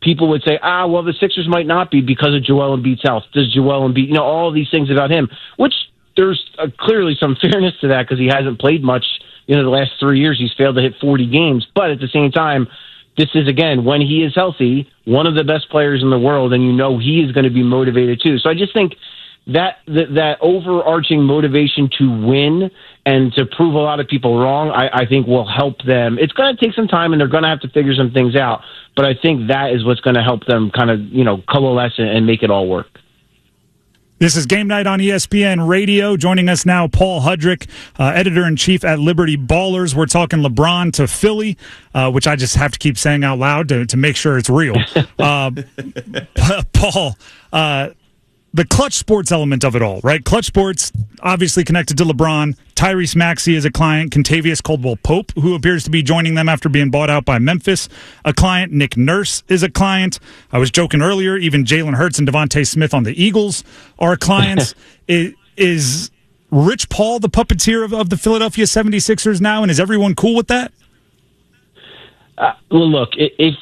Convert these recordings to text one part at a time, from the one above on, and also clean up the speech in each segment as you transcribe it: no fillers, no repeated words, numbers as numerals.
people would say, well, the Sixers might not be because of Joel Embiid's health. Does Joel Embiid, all of these things about him, which there's clearly some fairness to that because he hasn't played much. The last 3 years, he's failed to hit 40 games. But at the same time, this is, again, when he is healthy, one of the best players in the world, and he is going to be motivated too. So I just think that overarching motivation to win and to prove a lot of people wrong, I think will help them. It's going to take some time, and they're going to have to figure some things out. But I think that is what's going to help them kind of, coalesce and make it all work. This is Game Night on ESPN Radio. Joining us now, Paul Hudrick, editor-in-chief at Liberty Ballers. We're talking LeBron to Philly, which I just have to keep saying out loud to make sure it's real. Paul, the Clutch Sports element of it all, right? Clutch Sports, obviously connected to LeBron. Tyrese Maxey is a client. Kentavious Caldwell-Pope, who appears to be joining them after being bought out by Memphis, a client. Nick Nurse is a client. I was joking earlier, even Jalen Hurts and Devontae Smith on the Eagles are clients. Is Rich Paul the puppeteer of the Philadelphia 76ers now, and is everyone cool with that? Well, look, if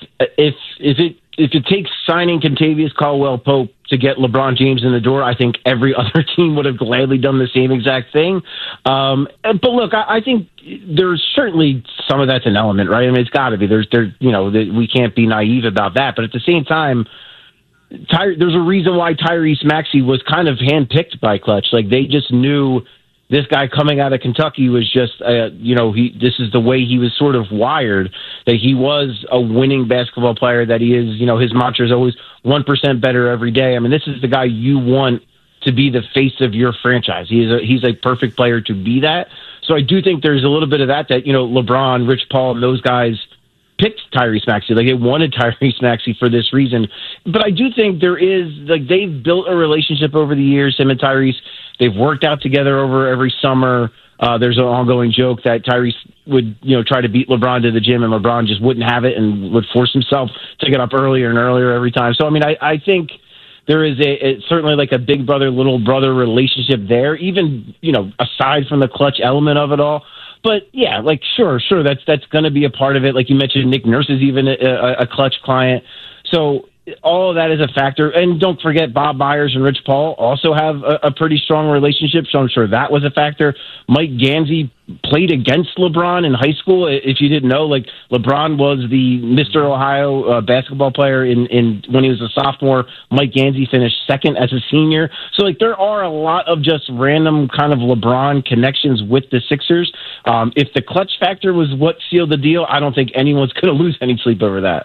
it takes signing Kentavious Caldwell-Pope to get LeBron James in the door, I think every other team would have gladly done the same exact thing. But look, I think there's certainly some of that's an element, right? I mean, it's got to be. We can't be naive about that. But at the same time, there's a reason why Tyrese Maxey was kind of handpicked by Clutch. Like, they just knew this guy coming out of Kentucky was just, this is the way he was sort of wired, that he was a winning basketball player, that he is, his mantra is always 1% better every day. I mean, this is the guy you want to be the face of your franchise. He's a perfect player to be that. So I do think there's a little bit of that, LeBron, Rich Paul, and those guys picked Tyrese Maxey. Like, they wanted Tyrese Maxey for this reason. But I do think there is, they've built a relationship over the years, him and Tyrese. They've worked out together over every summer. There's an ongoing joke that Tyrese would, try to beat LeBron to the gym, and LeBron just wouldn't have it and would force himself to get up earlier and earlier every time. So, I mean, I think there is certainly like a big brother, little brother relationship there, even, aside from the Clutch element of it all. But yeah, sure, that's going to be a part of it. Like you mentioned, Nick Nurse is even a Clutch client. So all of that is a factor. And don't forget, Bob Myers and Rich Paul also have a pretty strong relationship, so I'm sure that was a factor. Mike Gansey played against LeBron in high school. If you didn't know, LeBron was the Mr. Ohio basketball player in when he was a sophomore. Mike Gansey finished second as a senior. So there are a lot of just random kind of LeBron connections with the Sixers. If the Clutch factor was what sealed the deal, I don't think anyone's going to lose any sleep over that.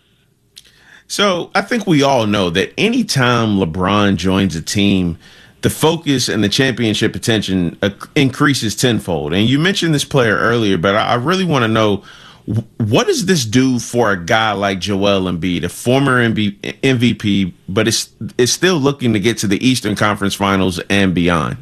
So I think we all know that anytime LeBron joins a team, the focus and the championship attention increases tenfold. And you mentioned this player earlier, but I really want to know, what does this do for a guy like Joel Embiid, a former MVP, but is still looking to get to the Eastern Conference Finals and beyond?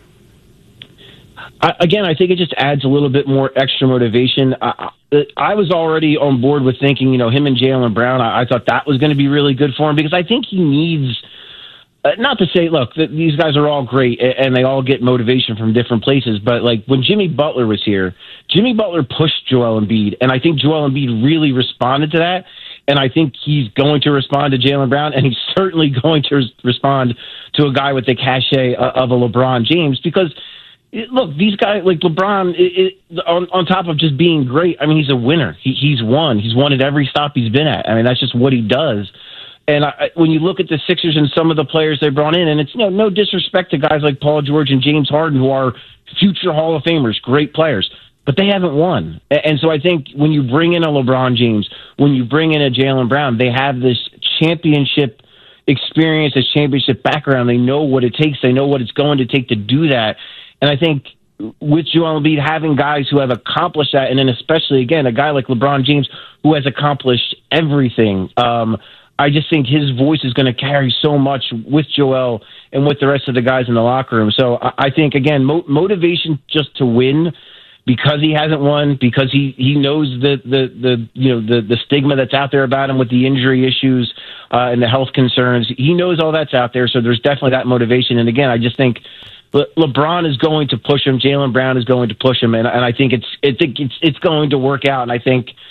Again, I think it just adds a little bit more extra motivation. I was already on board with thinking, him and Jaylen Brown, I thought that was going to be really good for him, because I think he needs, not to say, look, these guys are all great and they all get motivation from different places, but when Jimmy Butler was here, Jimmy Butler pushed Joel Embiid, and I think Joel Embiid really responded to that. And I think he's going to respond to Jaylen Brown, and he's certainly going to respond to a guy with the cachet of a LeBron James, because look, these guys like LeBron, on top of just being great, I mean, he's a winner. He's won. He's won at every stop he's been at. I mean, that's just what he does. And when you look at the Sixers and some of the players they brought in, and it's no disrespect to guys like Paul George and James Harden, who are future Hall of Famers, great players, but they haven't won. And so I think when you bring in a LeBron James, when you bring in a Jaylen Brown, they have this championship experience, this championship background. They know what it takes. They know what it's going to take to do that. And I think with Joel Embiid, having guys who have accomplished that, and then especially, again, a guy like LeBron James who has accomplished everything, I just think his voice is going to carry so much with Joel and with the rest of the guys in the locker room. So I think, again, motivation just to win, because he hasn't won, because he knows the stigma that's out there about him with the injury issues and the health concerns. He knows all that's out there, so there's definitely that motivation. And again, I just think LeBron is going to push him. Jaylen Brown is going to push him, and I think it's going to work out. And I think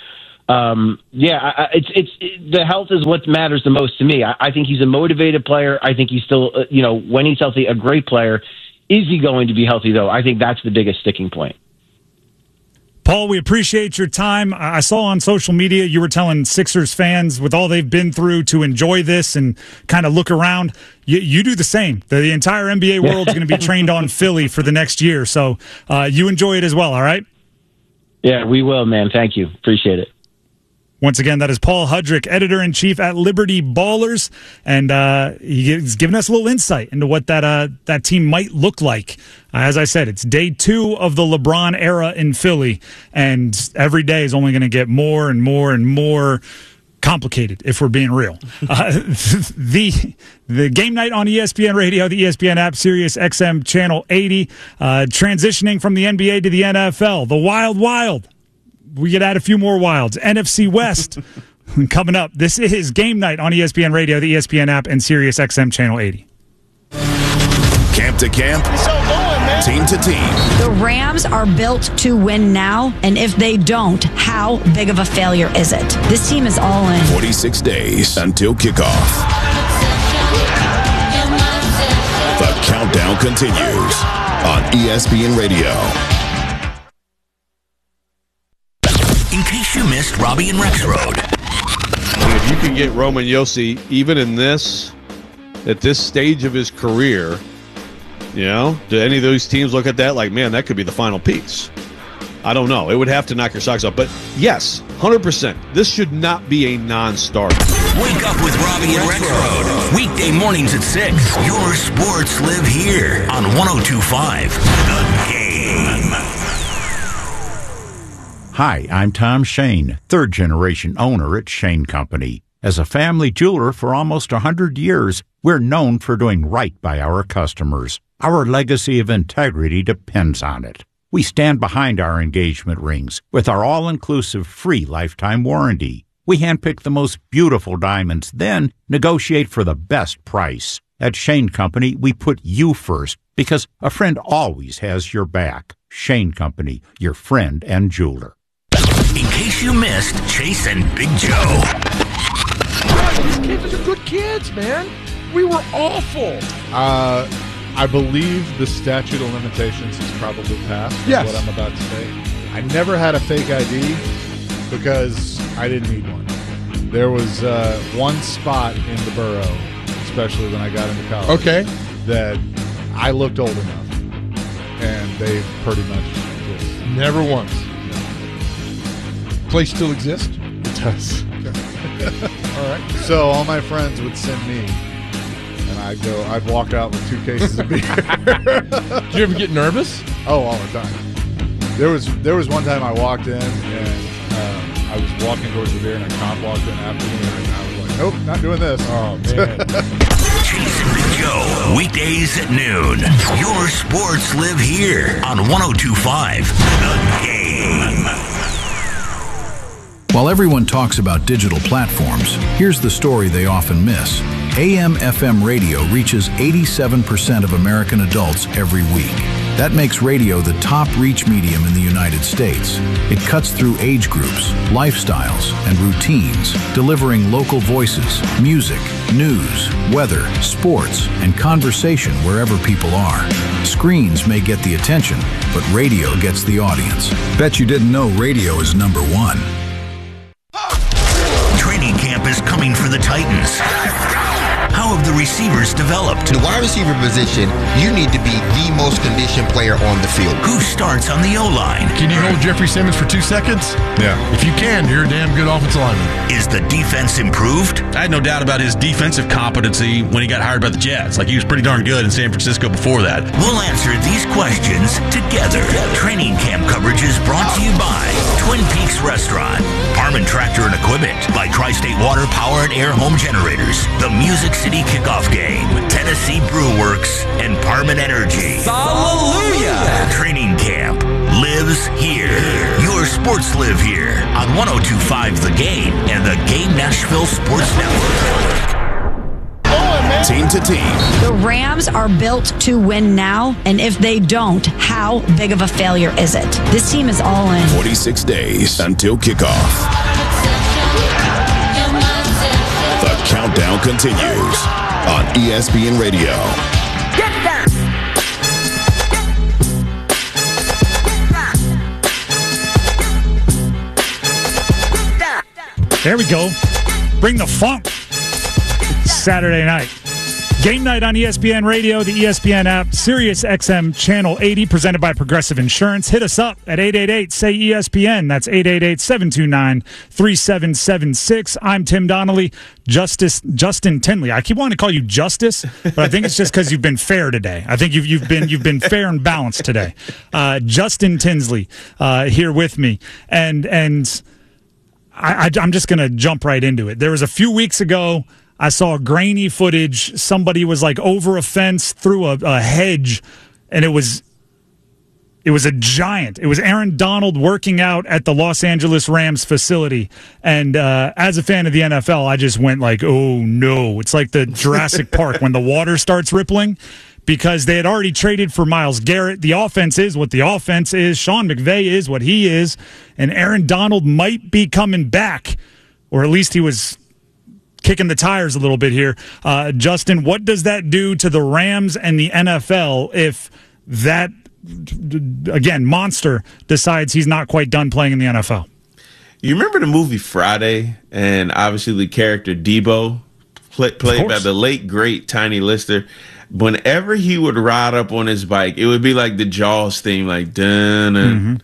the health is what matters the most to me. I think he's a motivated player. I think he's still, when he's healthy, a great player. Is he going to be healthy, though? I think that's the biggest sticking point. Paul, we appreciate your time. I saw on social media you were telling Sixers fans, with all they've been through, to enjoy this and kind of look around. You do the same. The entire NBA world is going to be trained on Philly for the next year. So you enjoy it as well, all right? Yeah, we will, man. Thank you. Appreciate it. Once again, that is Paul Hudrick, editor-in-chief at Liberty Ballers, and he's given us a little insight into what that team might look like. As I said, it's day 2 of the LeBron era in Philly, and every day is only going to get more and more and more complicated, if we're being real. The game night on ESPN Radio, the ESPN app, Sirius XM Channel 80, transitioning from the NBA to the NFL, the Wild. We could add a few more wilds. NFC West coming up. This is Game Night on ESPN Radio, the ESPN app, and Sirius XM Channel 80. Camp to camp, team to team. The Rams are built to win now, and if they don't, how big of a failure is it? This team is all in. 46 days until kickoff. The countdown continues on ESPN Radio. In case you missed Robbie and Rex Road. If you can get Roman Josi, even at this stage of his career, do any of those teams look at that like, man, that could be the final piece? I don't know. It would have to knock your socks off. But yes, 100%. This should not be a non-starter. Wake up with Robbie and Rex Road. Weekday mornings at 6. Your sports live here on 102.5 The Game. Hi, I'm Tom Shane, third-generation owner at Shane Company. As a family jeweler for almost 100 years, we're known for doing right by our customers. Our legacy of integrity depends on it. We stand behind our engagement rings with our all-inclusive free lifetime warranty. We handpick the most beautiful diamonds, then negotiate for the best price. At Shane Company, we put you first because a friend always has your back. Shane Company, your friend and jeweler. In case you missed Chase and Big Joe. These kids are good kids, man. We were awful. I believe the statute of limitations is probably passed. Yes. What I'm about to say. I never had a fake ID because I didn't need one. There was one spot in the borough, especially when I got into college, that I looked old enough, and they pretty much just never once. Place still exists? It does. Okay. All right. So all my friends would send me, and I'd walk out with 2 cases of beer. Did you ever get nervous? Oh, all the time. There was one time I walked in, and I was walking towards the beer, and a cop walked in after me, and I was like, nope, not doing this. Oh, man. Chase and Big Joe, weekdays at noon. Your sports live here on 102.5 The Game. While everyone talks about digital platforms, here's the story they often miss. AM/FM radio reaches 87% of American adults every week. That makes radio the top reach medium in the United States. It cuts through age groups, lifestyles, and routines, delivering local voices, music, news, weather, sports, and conversation wherever people are. Screens may get the attention, but radio gets the audience. Bet you didn't know radio is number 1. Training camp is coming for the Titans. How have the receivers developed? The wide receiver position, you need to be the most conditioned player on the field. Who starts on the O-line? Can you hold Jeffrey Simmons for 2 seconds? Yeah. If you can, you're a damn good offensive lineman. Is the defense improved? I had no doubt about his defensive competency when he got hired by the Jets. Like, he was pretty darn good in San Francisco before that. We'll answer these questions together. Training camp coverage is brought to you by Twin Peaks Restaurant, Parman Tractor and Equipment, by Tri-State Water Power and Air Home Generators, the Music City Kickoff Game, Tennessee Brew Works, and Parman Energy. Hallelujah! Training camp lives here. Your sports live here on 102.5 The Game and the Game Nashville Sports Network. Team to team. The Rams are built to win now, and if they don't, how big of a failure is it? This team is all in. 46 days until kickoff. continues on ESPN Radio. There we go. Bring the funk. It's Saturday night. Game night on ESPN Radio, the ESPN app, Sirius XM Channel 80, presented by Progressive Insurance. Hit us up at 888-SAY-ESPN. That's 888-729-3776. I'm Tim Donnelly. Justin Tinley. I keep wanting to call you Justice, but I think it's just because you've been fair today. I think you've been fair and balanced today. Justin Tinsley here with me, and I'm just going to jump right into it. There was a few weeks ago, I saw grainy footage. Somebody was like over a fence through a hedge, and it was a giant. It was Aaron Donald working out at the Los Angeles Rams facility. And as a fan of the NFL, I just went like, oh no. It's like the Jurassic Park when the water starts rippling, because they had already traded for Myles Garrett. The offense is what the offense is. Sean McVay is what he is. And Aaron Donald might be coming back, or at least he was kicking the tires a little bit here. Justin, what does that do to the Rams and the NFL if that, again, monster decides he's not quite done playing in the NFL? You remember the movie Friday, and obviously the character Debo, played by the late, great Tiny Lister. Whenever he would ride up on his bike, it would be like the Jaws theme, like dun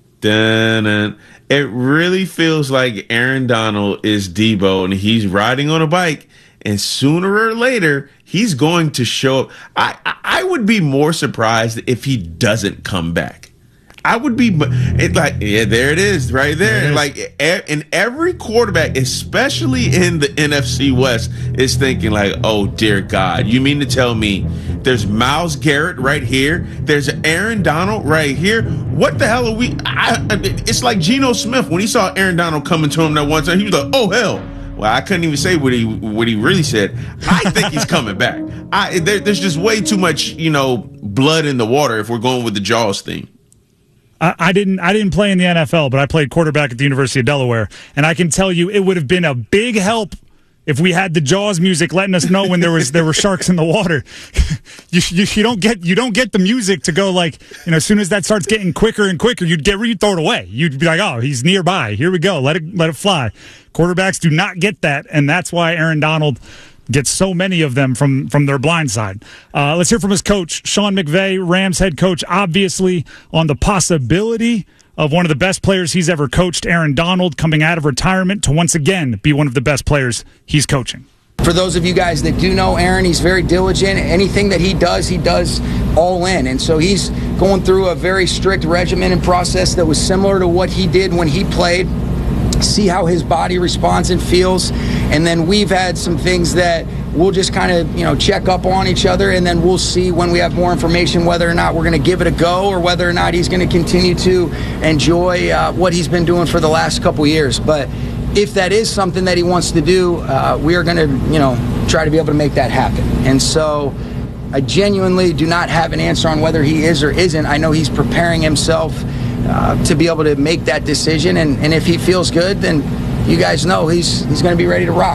dun dun. It really feels like Aaron Donald is Debo, and he's riding on a bike, and sooner or later he's going to show up. I would be more surprised if he doesn't come back. I would be there it is right there. Like, and every quarterback, especially in the NFC West, is thinking like, oh dear God, you mean to tell me there's Myles Garrett right here, there's Aaron Donald right here? What the hell are we? It's like Geno Smith when he saw Aaron Donald coming to him that one time. He was like, oh hell. Well, I couldn't even say what he really said. I think he's coming back. There's just way too much, blood in the water if we're going with the Jaws theme. I didn't play in the NFL, but I played quarterback at the University of Delaware, and I can tell you it would have been a big help if we had the Jaws music letting us know when there were sharks in the water. you don't get the music to go like, as soon as that starts getting quicker and quicker, you'd throw it away. You'd be like, oh, he's nearby. Here we go. Let it fly. Quarterbacks do not get that, and that's why Aaron Donald gets so many of them from their blind side. Let's hear from his coach, Sean McVay, Rams head coach, obviously on the possibility of one of the best players he's ever coached, Aaron Donald, coming out of retirement to once again be one of the best players he's coaching. For those of you guys that do know Aaron, he's very diligent. Anything that he does all in. And so he's going through a very strict regimen and process that was similar to what he did when he played. See how his body responds and feels, and then we've had some things that we'll just kind of check up on each other, and then we'll see when we have more information whether or not we're going to give it a go or whether or not he's going to continue to enjoy what he's been doing for the last couple years. But if that is something that he wants to do, we are going to try to be able to make that happen. And so I genuinely do not have an answer on whether he is or isn't. I know he's preparing himself to be able to make that decision, and if he feels good, then you guys know he's going to be ready to rock.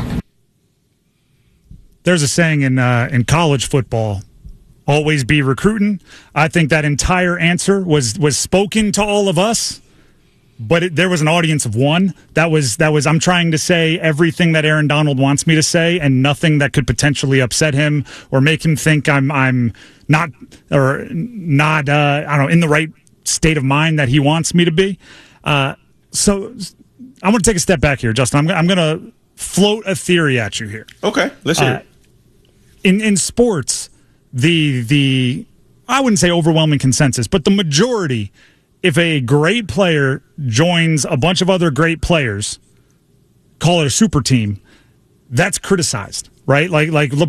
There's a saying in college football, always be recruiting. I think that entire answer was spoken to all of us, but there was an audience of one. That was I'm trying to say everything that Aaron Donald wants me to say, and nothing that could potentially upset him or make him think I'm not I don't know, in the right state of mind that he wants me to be. So I'm going to take a step back here, Justin. I'm going to float a theory at you here. Okay, let's hear it. In sports, the I wouldn't say overwhelming consensus, but the majority, if a great player joins a bunch of other great players, call it a super team, that's criticized, right? Like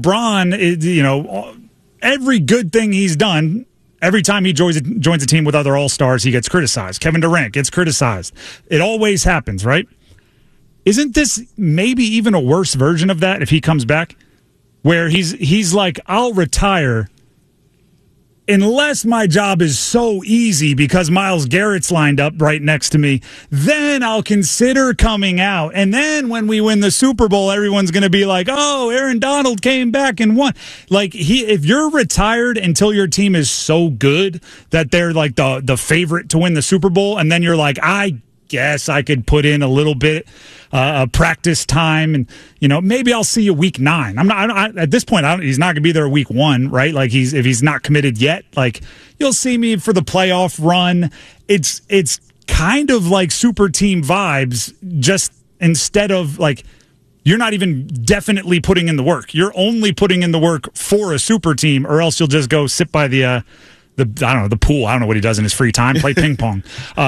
LeBron, every good thing he's done, every time he joins a team with other all-stars, he gets criticized. Kevin Durant gets criticized. It always happens, right? Isn't this maybe even a worse version of that if he comes back? Where he's like, I'll retire unless my job is so easy because Myles Garrett's lined up right next to me, then I'll consider coming out. And then when we win the Super Bowl, everyone's going to be like, oh, Aaron Donald came back and won. Like, if you're retired until your team is so good that they're like the favorite to win the Super Bowl, and then you're like, I guess I could put in a little bit practice time, and maybe I'll see you week 9. I'm not at this point. He's not going to be there week 1, right? Like if he's not committed yet, like you'll see me for the playoff run. It's kind of like super team vibes. Just instead of like you're not even definitely putting in the work. You're only putting in the work for a super team, or else you'll just go sit by the pool. I don't know what he does in his free time. Play ping pong.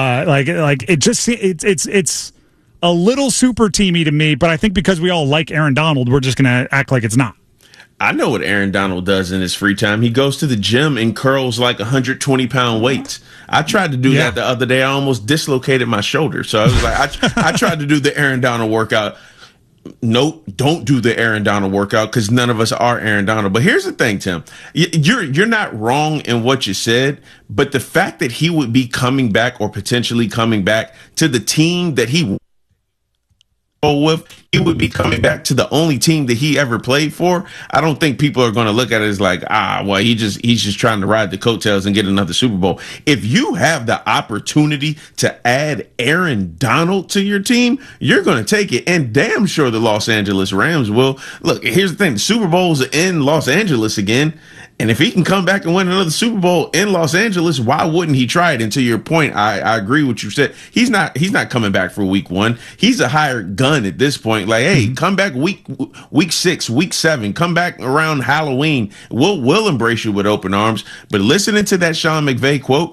It's a little super teamy to me, but I think because we all like Aaron Donald, we're just going to act like it's not. I know what Aaron Donald does in his free time. He goes to the gym and curls like 120-pound weights. I tried to do that the other day. I almost dislocated my shoulder. So I was like, I tried to do the Aaron Donald workout. Nope, don't do the Aaron Donald workout because none of us are Aaron Donald. But here's the thing, Tim. You're not wrong in what you said, but the fact that he would be coming back or potentially coming back to the team that he with, he would be coming back to the only team that he ever played for. I don't think people are going to look at it as like, he's just trying to ride the coattails and get another Super Bowl. If you have the opportunity to add Aaron Donald to your team, you're going to take it. And damn sure the Los Angeles Rams will. Look, here's the thing. The Super Bowl's in Los Angeles again. And if he can come back and win another Super Bowl in Los Angeles, why wouldn't he try it? And to your point, I agree with what you said. He's not coming back for week 1. He's a hired gun at this point. Like, hey, come back week 6, week 7, come back around Halloween. We'll embrace you with open arms. But listening to that Sean McVay quote,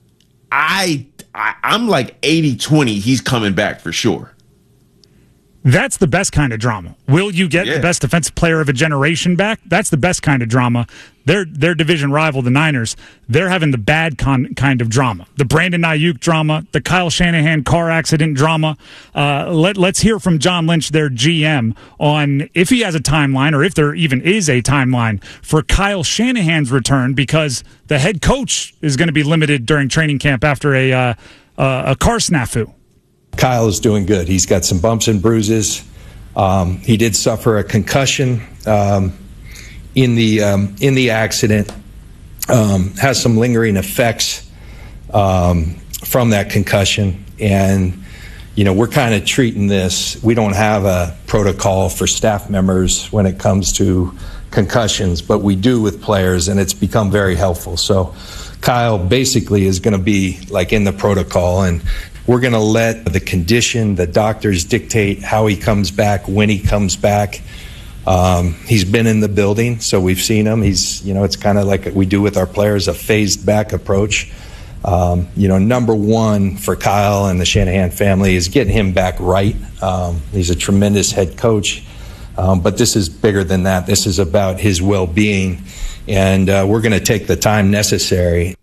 I'm like 80-20. He's coming back for sure. That's the best kind of drama. Will you get the best defensive player of a generation back? That's the best kind of drama. Their division rival, the Niners, they're having the bad kind of drama. The Brandon Ayuk drama, the Kyle Shanahan car accident drama. Let's hear from John Lynch, their GM, on if he has a timeline or if there even is a timeline for Kyle Shanahan's return, because the head coach is going to be limited during training camp after a car snafu. Kyle is doing good. He's got some bumps and bruises. He did suffer a concussion in the accident. Has some lingering effects from that concussion, and we're kind of treating this. We don't have a protocol for staff members when it comes to concussions, but we do with players, and it's become very helpful. So Kyle basically is going to be like in the protocol, and we're going to let the condition, the doctors dictate how he comes back, when he comes back. He's been in the building, so we've seen him. He's, it's kind of like we do with our players, a phased back approach. Number one for Kyle and the Shanahan family is getting him back right. He's a tremendous head coach, but this is bigger than that. This is about his well-being, and we're going to take the time necessary.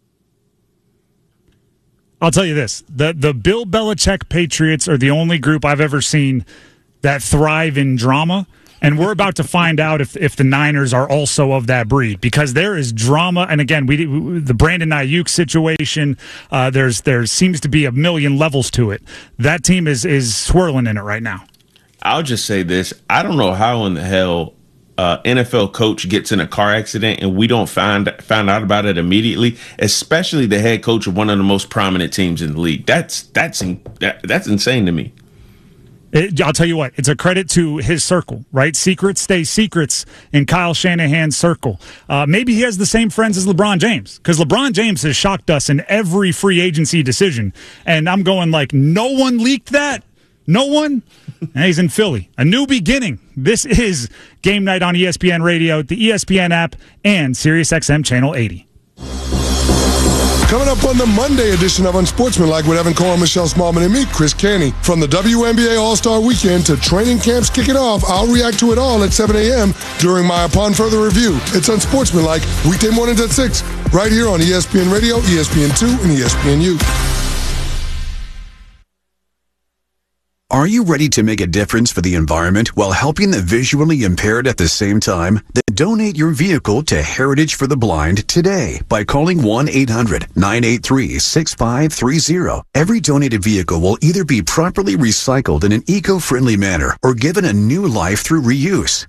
I'll tell you this, the Bill Belichick Patriots are the only group I've ever seen that thrive in drama, and we're about to find out if the Niners are also of that breed, because there is drama. And again, the Brandon Ayuk situation, there seems to be a million levels to it. That team is swirling in it right now. I'll just say this. I don't know how in the hell NFL coach gets in a car accident and we don't find out about it immediately, especially the head coach of one of the most prominent teams in the league. That's insane to me. I'll tell you what, it's a credit to his circle, right? Secrets stay secrets in Kyle Shanahan's circle. Maybe he has the same friends as LeBron James, because LeBron James has shocked us in every free agency decision. And I'm going like, no one leaked that? No one? And he's in Philly. A new beginning. This is Game Night on ESPN Radio, the ESPN app, and SiriusXM Channel 80. Coming up on the Monday edition of Unsportsmanlike with Evan Cole, Michelle Smallman, and me, Chris Canty. From the WNBA All-Star Weekend to training camps kicking off, I'll react to it all at 7 a.m. during my Upon Further Review. It's Unsportsmanlike, weekday mornings at 6, right here on ESPN Radio, ESPN2, and ESPNU. Are you ready to make a difference for the environment while helping the visually impaired at the same time? Then donate your vehicle to Heritage for the Blind today by calling 1-800-983-6530. Every donated vehicle will either be properly recycled in an eco-friendly manner or given a new life through reuse.